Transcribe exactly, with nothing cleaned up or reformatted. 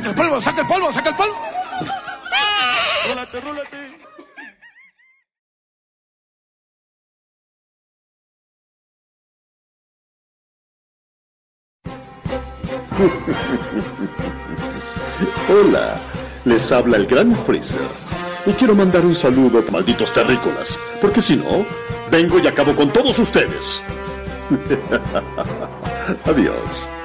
¡Saca el polvo, saca el polvo, saca el polvo! ¡Rólate, rólate! Hola, les habla el Gran Freezer. Y quiero mandar un saludo, malditos terrícolas, porque si no, vengo y acabo con todos ustedes. Adiós.